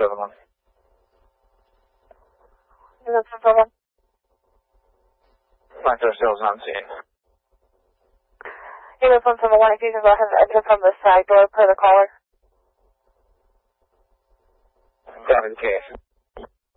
571. Unit 171. Factor still is on scene. Unit 171, if you can go ahead and enter from the side door per the caller. Got it, case.